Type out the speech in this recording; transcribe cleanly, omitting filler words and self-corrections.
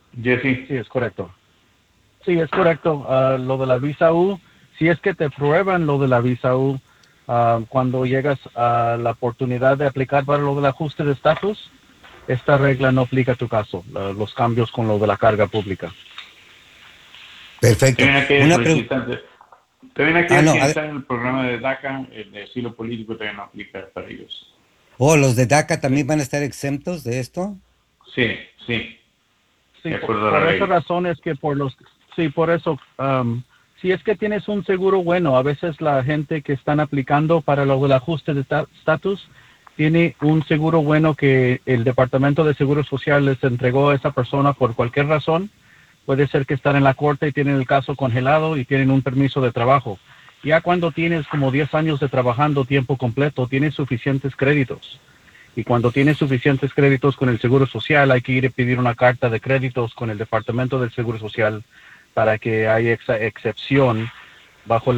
Jesse. Sí, es correcto. Sí, es correcto. Lo de la visa U, si es que te prueban lo de la visa U, cuando llegas a la oportunidad de aplicar para lo del ajuste de estatus, esta regla no aplica a tu caso, los cambios con lo de la carga pública. Perfecto. También aquellos Una pregunta. solicitantes, también aquellos No, que están en el programa de DACA, el de asilo político también no aplica para ellos. los de DACA también Sí, van a estar exentos de esto. sí, sí, Sí, de acuerdo a la por esa ley. razón es que sí, por eso, si es que tienes un seguro bueno, a veces la gente que están aplicando para lo del ajuste de estatus tiene un seguro bueno que el Departamento de Seguro Social les entregó a esa persona por cualquier razón. Puede ser que están en la corte y tienen el caso congelado y tienen un permiso de trabajo. Ya cuando tienes como 10 años de trabajando tiempo completo, tienes suficientes créditos. Y cuando tienes suficientes créditos con el Seguro Social, hay que ir a pedir una carta de créditos con el Departamento del Seguro Social para que haya esa excepción bajo